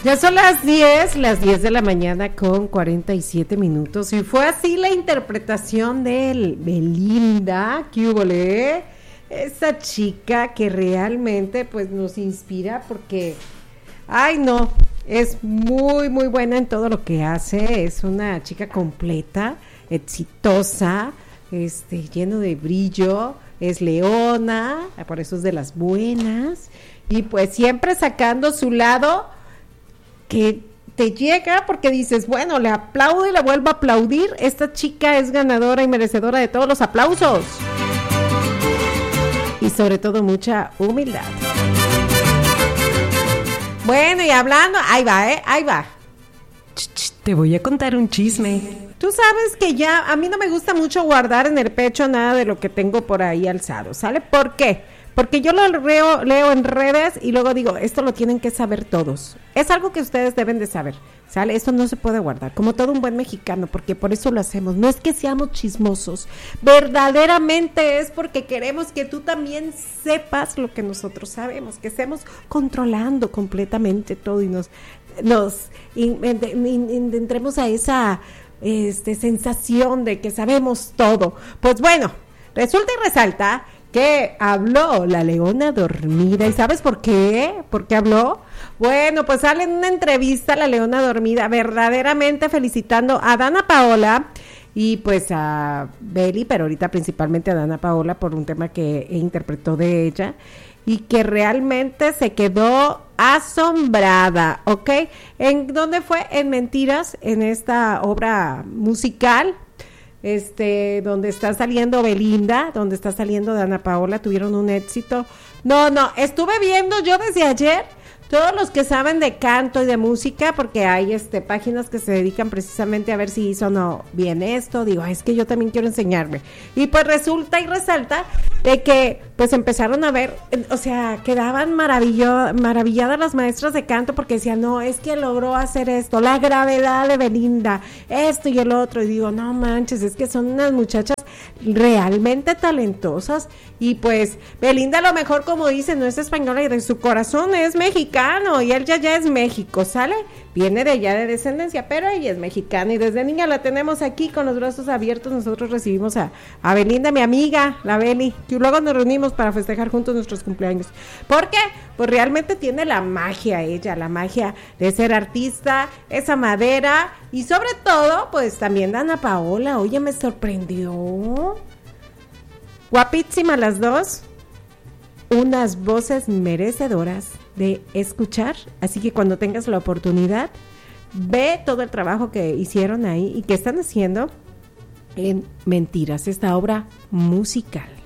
Ya son las 10 de la mañana con 47 minutos y fue así la interpretación de Belinda, ¿qué hubo, esa chica que realmente pues nos inspira porque, ay no, es muy muy buena en todo lo que hace, es una chica completa, exitosa, lleno de brillo, es leona, por eso es de las buenas y pues siempre sacando su lado que te llega porque dices, bueno, le aplaudo y le vuelvo a aplaudir, esta chica es ganadora y merecedora de todos los aplausos y sobre todo mucha humildad. Bueno, y hablando, ahí va. Te voy a contar un chisme. Tú sabes que ya a mí no me gusta mucho guardar en el pecho nada de lo que tengo por ahí alzado, ¿sale? ¿Por qué? Porque yo lo leo en redes y luego digo, esto lo tienen que saber todos. Es algo que ustedes deben de saber, ¿sale? Esto no se puede guardar, como todo un buen mexicano, porque por eso lo hacemos. No es que seamos chismosos, verdaderamente es porque queremos que tú también sepas lo que nosotros sabemos, que estemos controlando completamente todo y nos entremos a esa sensación de que sabemos todo. Pues bueno, resulta y resalta que habló la leona dormida. ¿Y sabes por qué? ¿Por qué habló? Bueno, pues sale en una entrevista la leona dormida verdaderamente felicitando a Dana Paola y pues a Beli, pero ahorita principalmente a Dana Paola por un tema que interpretó de ella y que realmente se quedó asombrada, ¿ok? ¿En dónde fue? En Mentiras, en esta obra musical, donde está saliendo Belinda, donde está saliendo Dana Paola, tuvieron un éxito. No, estuve viendo yo desde ayer todos los que saben de canto y de música, porque hay páginas que se dedican precisamente a ver si hizo o no bien esto. Digo, es que yo también quiero enseñarme. Y pues resulta y resalta de que pues empezaron a ver, o sea, quedaban maravilladas las maestras de canto porque decían, no, es que logró hacer esto, la gravedad de Belinda, esto y el otro. Y digo, no manches, es que son unas muchachas realmente talentosas. Y pues Belinda a lo mejor, como dice, no es española y de su corazón es mexicano y él ya es México, ¿sale? Viene de allá de descendencia, pero ella es mexicana y desde niña la tenemos aquí con los brazos abiertos. Nosotros recibimos a Belinda, mi amiga, la Beli, que luego nos reunimos para festejar juntos nuestros cumpleaños. ¿Por qué? Pues realmente tiene la magia ella, la magia de ser artista, esa madera y sobre todo, pues también Dana Paola, oye, me sorprendió. Guapísimas las dos, unas voces merecedoras de escuchar, así que cuando tengas la oportunidad, ve todo el trabajo que hicieron ahí y que están haciendo en Mentiras, esta obra musical.